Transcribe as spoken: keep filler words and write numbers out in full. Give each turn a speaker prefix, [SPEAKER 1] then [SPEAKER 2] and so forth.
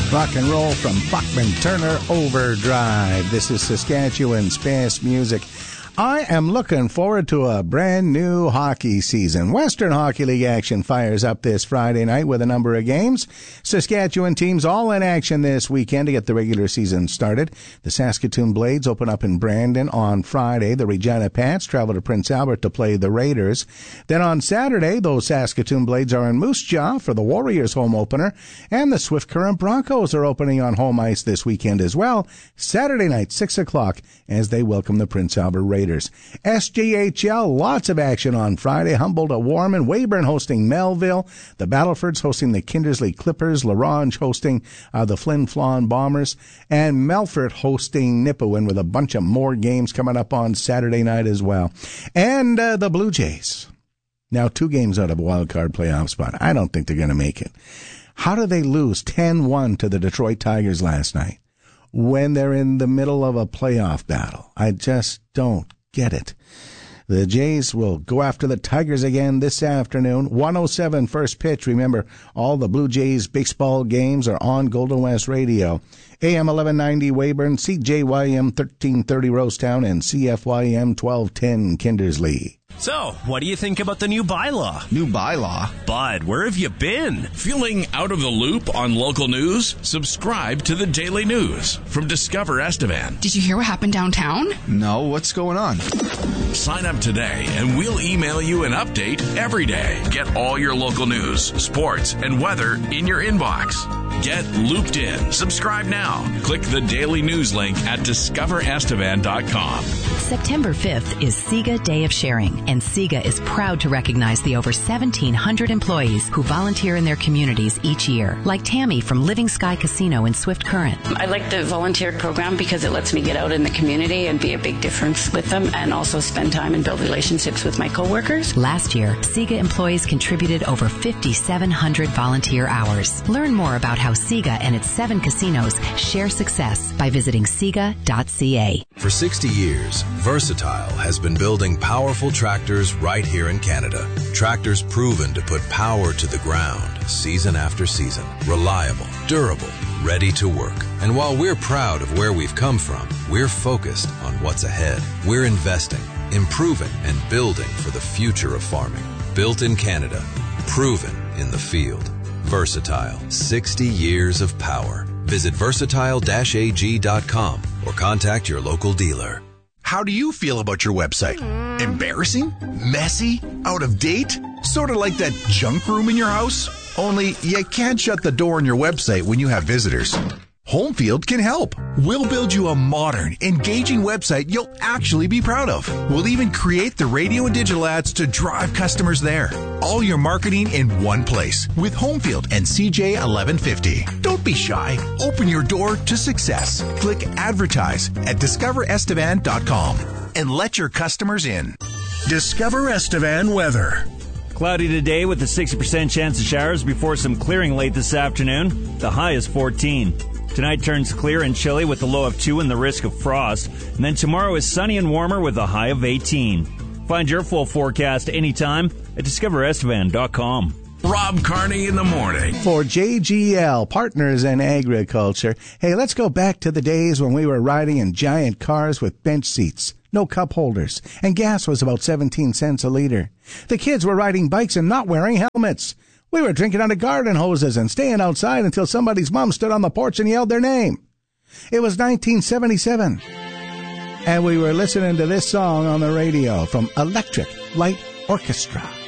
[SPEAKER 1] Rock and roll from Bachman Turner Overdrive. This is Saskatchewan's best music. I am looking forward to a brand new hockey season. Western Hockey League action fires up this Friday night with a number of games. Saskatchewan teams all in action this weekend to get the regular season started. The Saskatoon Blades open up in Brandon on Friday. The Regina Pats travel to Prince Albert to play the Raiders. Then on Saturday, those Saskatoon Blades are in Moose Jaw for the Warriors home opener. And the Swift Current Broncos are opening on home ice this weekend as well. Saturday night, six o'clock, as they welcome the Prince Albert Raiders. S J H L, lots of action on Friday. Humboldt at Warman, Weyburn hosting Melville, the Battlefords hosting the Kindersley Clippers, LaRange hosting uh, the Flin Flon Bombers, and Melfort hosting Nipawin, with a bunch of more games coming up on Saturday night as well. And uh, the Blue Jays, now two games out of a wild card playoff spot. I don't think they're going to make it. How do they lose ten one to the Detroit Tigers last night when they're in the middle of a playoff battle? I just don't get it. The Jays will go after the Tigers again this afternoon. one oh seven first pitch. Remember, all the Blue Jays baseball games are on Golden West Radio. A M eleven ninety Weyburn, C J Y M thirteen thirty Rosetown, and C F Y M twelve ten Kindersley.
[SPEAKER 2] So, what do you think about the new bylaw?
[SPEAKER 3] New bylaw?
[SPEAKER 2] Bud, where have you been?
[SPEAKER 4] Feeling out of the loop on local news? Subscribe to the Daily News from Discover Estevan.
[SPEAKER 5] Did you hear what happened downtown?
[SPEAKER 3] No, what's going on?
[SPEAKER 4] Sign up today and we'll email you an update every day. Get all your local news, sports, and weather in your inbox. Get looped in. Subscribe now. Click the Daily News link at discover estevan dot com.
[SPEAKER 6] September fifth is SIGA Day of Sharing, and SIGA is proud to recognize the over seventeen hundred employees who volunteer in their communities each year, like Tammy from Living Sky Casino in Swift Current.
[SPEAKER 7] I like the volunteer program because it lets me get out in the community and be a big difference with them, and also spend time and build relationships with my coworkers.
[SPEAKER 6] Last year, SIGA employees contributed over five thousand seven hundred volunteer hours. Learn more about how SIGA and its seven casinos share success by visiting siga dot c a.
[SPEAKER 8] For sixty years, Versatile has been building powerful tractors right here in Canada. Tractors proven to put power to the ground season after season. Reliable, durable, ready to work. And while we're proud of where we've come from, we're focused on what's ahead. We're investing, improving, and building for the future of farming. Built in Canada, proven in the field. Versatile, sixty years of power. Visit versatile dash a g dot com or contact your local dealer.
[SPEAKER 9] How do you feel about your website? Embarrassing? Messy? Out of date? Sort of like that junk room in your house? Only you can't shut the door on your website when you have visitors. Homefield can help. We'll build you a modern, engaging website you'll actually be proud of. We'll even create the radio and digital ads to drive customers there. All your marketing in one place with Homefield and C J eleven fifty. Don't be shy. Open your door to success. Click advertise at discover estevan dot com and let your customers in. Discover Estevan weather.
[SPEAKER 10] Cloudy today with a sixty percent chance of showers before some clearing late this afternoon. The high is fourteen. Tonight turns clear and chilly with a low of two and the risk of frost. And then tomorrow is sunny and warmer with a high of eighteen. Find your full forecast anytime at discover estevan dot com.
[SPEAKER 4] Rob Carney in the morning.
[SPEAKER 1] For J G L, Partners in Agriculture. Hey, let's go back to the days when we were riding in giant cars with bench seats, no cup holders, and gas was about seventeen cents a liter. The kids were riding bikes and not wearing helmets. We were drinking out of garden hoses and staying outside until somebody's mom stood on the porch and yelled their name. It was nineteen seventy-seven. And we were listening to this song on the radio from Electric Light Orchestra.